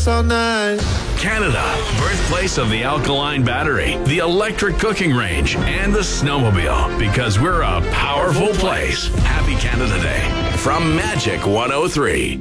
dance all night. Canada, birthplace of the alkaline battery, the electric cooking range, and the snowmobile. Because we're a powerful place. Happy Canada Day from Magic 103.